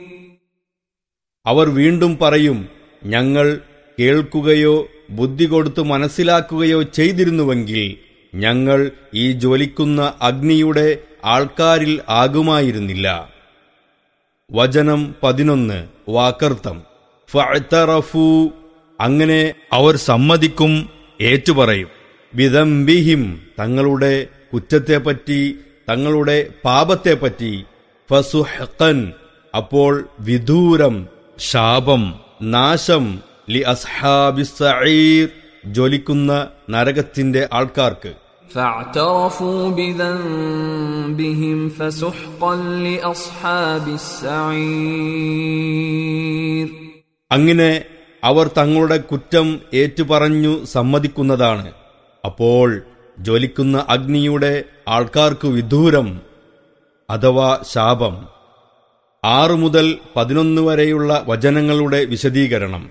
അവർ വീണ്ടും പറയും, ഞങ്ങൾ കേൾക്കുകയോ ബുദ്ധി കൊടുത്തു മനസ്സിലാക്കുകയോ ചെയ്തിരുന്നുവെങ്കിൽ ഞങ്ങൾ ഈ ജ്വലിക്കുന്ന അഗ്നിയുടെ ആൾക്കാരിൽ ആകുമായിരുന്നില്ല. വചനം 11 വാക്കർത്ഥം. ഫഅ്തറഫൂ, അങ്ങനെ അവർ സമ്മതിക്കും, ഏറ്റുപറയും. ബിദംബിഹിം, തങ്ങളുടെ കുറ്റത്തെപ്പറ്റി, തങ്ങളുടെ പാപത്തെപ്പറ്റി. ഫസുഹ്ഖൻ, അപ്പോൾ വിദൂരം, ശാപം, നാശം. ലി അസ്ഹാബിസ് സഈർ, ജ്വലിക്കുന്ന നരകത്തിന്റെ ആൾക്കാർക്ക്. فاعترفوا بذنبهم فسحقا لأصحاب السعير. അങ്ങനെ അവർ തങ്ങളുടെ കുറ്റം ഏറ്റുപറഞ്ഞു സമ്മതിക്കുന്നതാണ്. അപ്പോൾ ജ്വലിക്കുന്ന അഗ്നിയുടെ ആൾക്കാർക്ക് വിദൂരം അഥവാ ശാപം. 6 മുതൽ 11 വരെയുള്ള വചനങ്ങളുടെ വിശദീകരണം.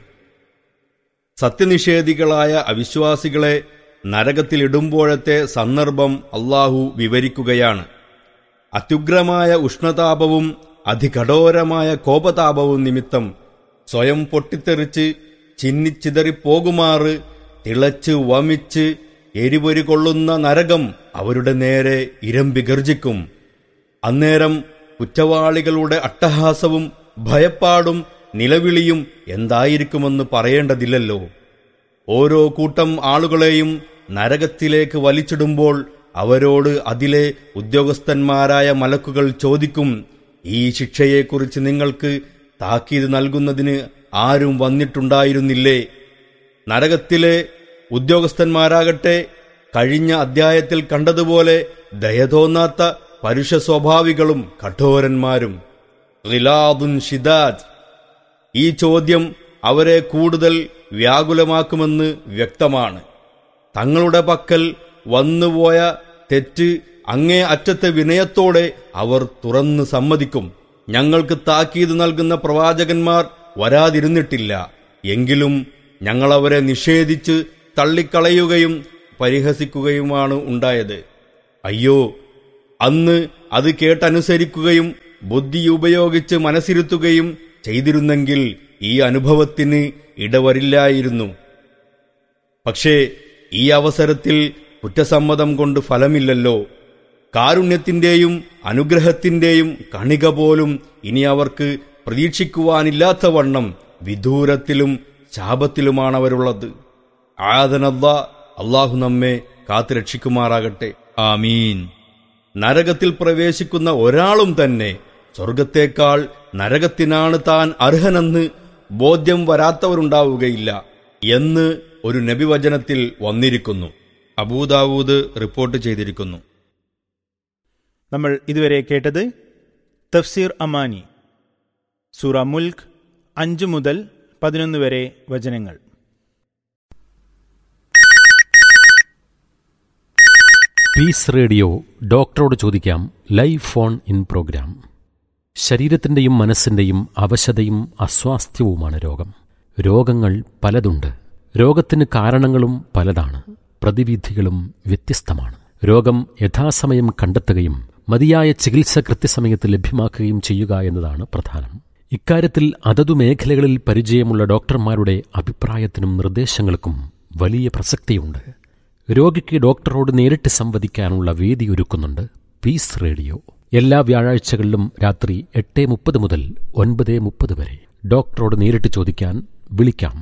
സത്യനിഷേധികളായ അവിശ്വാസികളെ നരകത്തിലിടുമ്പോഴത്തെ സന്ദർഭം അല്ലാഹു വിവരിക്കുകയാണ്. അത്യുഗ്രമായ ഉഷ്ണതാപവും അതികഠോരമായ കോപതാപവും നിമിത്തം സ്വയം പൊട്ടിത്തെറിച്ച് ചിന്നിച്ചിതറിപ്പോകുമാറ് തിളച്ച് വമിച്ച് എരിപൊരി കൊള്ളുന്ന നരകം അവരുടെ നേരെ ഇരമ്പി ഗർജിക്കും. അന്നേരം കുറ്റവാളികളുടെ അട്ടഹാസവും ഭയപ്പാടും നിലവിളിയും എന്തായിരിക്കുമെന്ന് പറയേണ്ടതില്ലല്ലോ. ഓരോ കൂട്ടം ആളുകളെയും നരകത്തിലേക്ക് വലിച്ചിടുമ്പോൾ അവരോട് അതിലെ ഉദ്യോഗസ്ഥന്മാരായ മലക്കുകൾ ചോദിക്കും, ഈ ശിക്ഷയെക്കുറിച്ച് നിങ്ങൾക്ക് താക്കീത് നൽകുന്നതിന് ആരും വന്നിട്ടുണ്ടായിരുന്നില്ലേ? നരകത്തിലെ ഉദ്യോഗസ്ഥന്മാരാകട്ടെ കഴിഞ്ഞ അധ്യായത്തിൽ കണ്ടതുപോലെ ദയതോന്നാത്ത പരുഷ സ്വഭാവികളും കഠോരന്മാരും. ഗിലാദുൻ ഷിദാദ്. ഈ ചോദ്യം അവരെ കൂടുതൽ വ്യാകുലമാക്കുമെന്ന് വ്യക്തമാണ്. തങ്ങളുടെ പക്കൽ വന്നുപോയ തെറ്റ് അങ്ങേ അറ്റത്തെ വിനയത്തോടെ അവർ തുറന്ന് സമ്മതിക്കും. ഞങ്ങൾക്ക് താക്കീത് നൽകുന്ന പ്രവാചകന്മാർ വരാതിരുന്നിട്ടില്ല, എങ്കിലും ഞങ്ങളവരെ നിഷേധിച്ച് തള്ളിക്കളയുകയും പരിഹസിക്കുകയുമാണ് ഉണ്ടായത്. അയ്യോ, അന്ന് അത് കേട്ടനുസരിക്കുകയും ബുദ്ധി ഉപയോഗിച്ച് മനസ്സിരുത്തുകയും ചെയ്തിരുന്നെങ്കിൽ ഈ അനുഭവത്തിന് ഇടവരില്ലായിരുന്നു. പക്ഷേ ഈ അവസരത്തിൽ കുറ്റസമ്മതം കൊണ്ട് ഫലമില്ലല്ലോ. കാരുണ്യത്തിന്റെയും അനുഗ്രഹത്തിന്റെയും കണിക പോലും ഇനി അവർക്ക് പ്രതീക്ഷിക്കുവാനില്ലാത്ത വണ്ണം വിദൂരത്തിലും ശാപത്തിലുമാണവരുള്ളത്. ആദനല്ലാ, അല്ലാഹു നമ്മെ കാത്തുരക്ഷിക്കുമാറാകട്ടെ. ആമീൻ. നരകത്തിൽ പ്രവേശിക്കുന്ന ഒരാളും തന്നെ സ്വർഗത്തേക്കാൾ നരകത്തിനാണ് താൻ അർഹനെന്ന് ബോധ്യം വരാത്തവരുണ്ടാവുകയില്ല എന്ന് ഒരു നബിവചനത്തിൽ വന്നിരിക്കുന്നു. അബൂദാവൂദ് റിപ്പോർട്ട് ചെയ്തിരിക്കുന്നു. നമ്മൾ ഇതുവരെ കേട്ടത് തഫ്സീർ അമാനി, സൂറ മുൽക്ക് 5 മുതൽ 11 വരെ വചനങ്ങൾ. പീസ് റേഡിയോ ഡോക്ടറോട് ചോദിക്കാം ലൈവ് ഫോൺ ഇൻ പ്രോഗ്രാം. ശരീരത്തിൻ്റെയും മനസ്സിൻ്റെയും അവശതയും അസ്വാസ്ഥ്യവുമാണ് രോഗം. രോഗങ്ങൾ പലതുണ്ട്. രോഗത്തിന് കാരണങ്ങളും പലതാണ്. പ്രതിവിധികളും വ്യത്യസ്തമാണ്. രോഗം യഥാസമയം കണ്ടെത്തുകയും മതിയായ ചികിത്സ കൃത്യസമയത്ത് ലഭ്യമാക്കുകയും ചെയ്യുക എന്നതാണ് പ്രധാനം. ഇക്കാര്യത്തിൽ അതതു മേഖലകളിൽ പരിചയമുള്ള ഡോക്ടർമാരുടെ അഭിപ്രായത്തിനും നിർദ്ദേശങ്ങൾക്കും വലിയ പ്രസക്തിയുണ്ട്. രോഗിക്ക് ഡോക്ടറോട് നേരിട്ട് സംവദിക്കാനുള്ള വേദി ഒരുക്കുന്നുണ്ട് പീസ് റേഡിയോ. എല്ലാ വ്യാഴാഴ്ചകളിലും രാത്രി 8:30 മുതൽ 9:30 വരെ. ഡോക്ടറോട് നേരിട്ട് ചോദിക്കാൻ വിളിക്കാം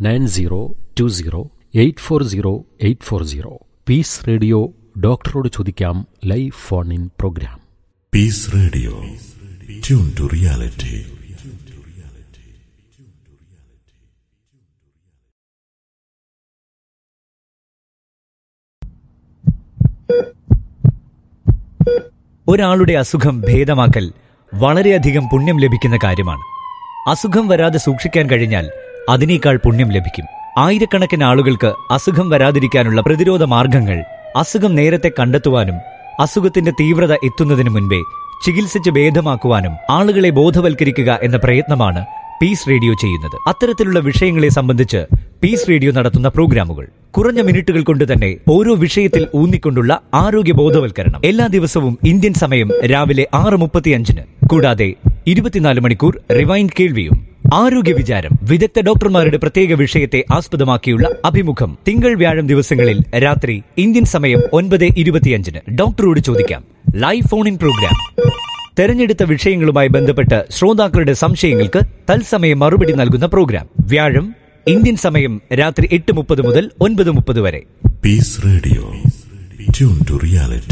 9020840840. പീസ് റേഡിയോ ഡോക്ടറോട് ചോദിക്കാം live phone in programme. Piece radio, tune to reality. ഒരാളുടെ അസുഖം ഭേദമാക്കൽ വളരെയധികം പുണ്യം ലഭിക്കുന്ന കാര്യമാണ്. അസുഖം വരാതെ സൂക്ഷിക്കാൻ കഴിഞ്ഞാൽ അതിനേക്കാൾ പുണ്യം ലഭിക്കും. ആയിരക്കണക്കിന് ആളുകൾക്ക് അസുഖം വരാതിരിക്കാനുള്ള പ്രതിരോധ മാർഗങ്ങൾ, അസുഖം നേരത്തെ കണ്ടെത്തുവാനും അസുഖത്തിന്റെ തീവ്രത എത്തുന്നതിന് മുൻപേ ചികിത്സിച്ച് ഭേദമാക്കുവാനും ആളുകളെ ബോധവൽക്കരിക്കുക എന്ന പ്രയത്നമാണ് പീസ് റേഡിയോ ചെയ്യുന്നത്. അത്തരത്തിലുള്ള വിഷയങ്ങളെ സംബന്ധിച്ച് പീസ് റേഡിയോ നടത്തുന്ന പ്രോഗ്രാമുകൾ കുറഞ്ഞ മിനിറ്റുകൾ കൊണ്ട് തന്നെ ഓരോ വിഷയത്തിൽ ഊന്നിക്കൊണ്ടുള്ള ആരോഗ്യ ബോധവൽക്കരണം എല്ലാ ദിവസവും ഇന്ത്യൻ സമയം രാവിലെ 6:35. കൂടാതെ 24 മണിക്കൂർ റിവൈൻഡ് കേൾവിയും. ആരോഗ്യ വിചാരം, വിദഗ്ധ ഡോക്ടർമാരുടെ പ്രത്യേക വിഷയത്തെ ആസ്പദമാക്കിയുള്ള അഭിമുഖം. തിങ്കൾ വ്യാഴം ദിവസങ്ങളിൽ രാത്രി ഇന്ത്യൻ സമയം 9:25 ഡോക്ടറോട് ചോദിക്കാം. Live phone in programme. തെരഞ്ഞെടുത്ത വിഷയങ്ങളുമായി ബന്ധപ്പെട്ട് ശ്രോതാക്കളുടെ സംശയങ്ങൾക്ക് തത്സമയം മറുപടി നൽകുന്ന പ്രോഗ്രാം. വ്യാഴം ഇന്ത്യൻ സമയം രാത്രി 8:30 മുതൽ 9:30 വരെ. Piece radio, tune to reality.